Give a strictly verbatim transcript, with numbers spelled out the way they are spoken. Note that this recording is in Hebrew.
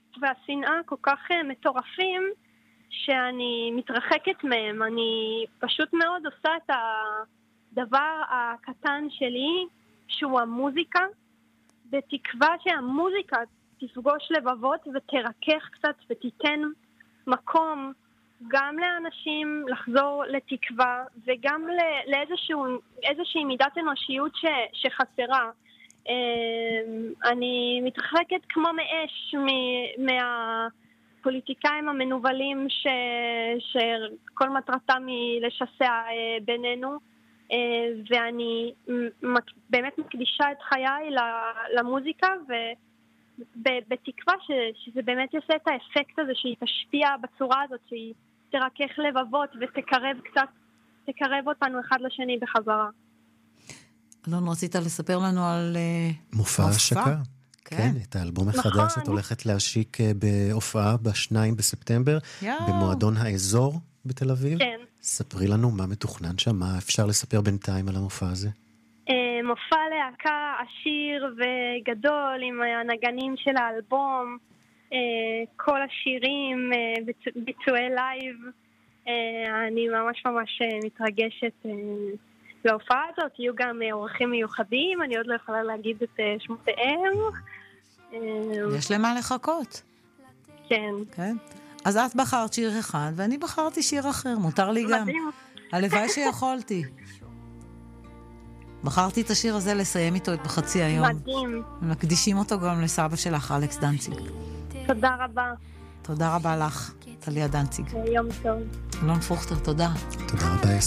והשנאה כל כך מטורפים, שאני מתרחקת מהם. אני פשוט מאוד עושה את הדבר הקטן שלי, שהוא המוזיקה, בתקווה שהמוזיקה תפגוש לבבות ותרכך קצת ותיתן מקום גם לאנשים לחזור לתקווה, וגם לאיזשהו, איזושהי מידת אנושיות ש, שחסרה. אני מתרחקת כמו מאש מהפוליטיקאים המנובלים ש, שכל מטרתם היא לשסע בינינו, ואני באמת מקדישה את חיי למוזיקה, ובתקווה שזה באמת יעשה את האפקט הזה, שהיא תשפיע בצורה הזאת, שהיא תרכך לבבות ותקרב קצת, תקרב אותנו אחד לשני בחזרה. אלון, רצית לספר לנו על מופע השקה. כן, את האלבום החדש את הולכת להשיק בהופעה בשניים בספטמבר, במועדון האזור בתל אביב. כן. ספרי לנו מה מתוכנן שם, מה אפשר לספר בינתיים על המופע הזה? מופע להקה עשיר וגדול עם הנגנים של האלבום, כל השירים, ביצועי לייב. אני ממש ממש מתרגשת להופעה הזאת. יהיו גם אורחים מיוחדים, אני עוד לא יכולה להגיד את שמותיהם. יש למה לחכות. כן. כן. אז את בחרת שיר אחד, ואני בחרתי שיר אחר, מותר לי גם. הלוואי שיכולתי. בחרתי את השיר הזה לסיים איתו את בחצי היום. מדהים. מקדישים אותו גם לסבא שלך, אלכס דנציג. תודה רבה. תודה רבה לך, טליה דנציג. יום טוב. אלון פרוכטר, תודה. תודה רבה.